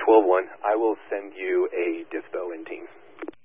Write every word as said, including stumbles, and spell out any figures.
twelve one. I will send you a Dispo in team.